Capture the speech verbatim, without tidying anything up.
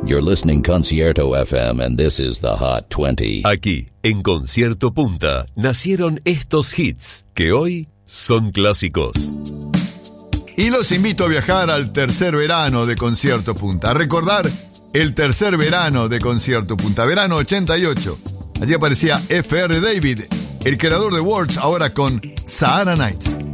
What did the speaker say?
You're listening Concierto F M and this is the Hot veinte. Aquí, en Concierto Punta, nacieron estos hits que hoy son clásicos. Y los invito a viajar al tercer verano de Concierto Punta, a recordar el tercer verano de Concierto Punta, verano ochenta y ocho. Allí aparecía F R David, el creador de Words, ahora con Sahara Nights.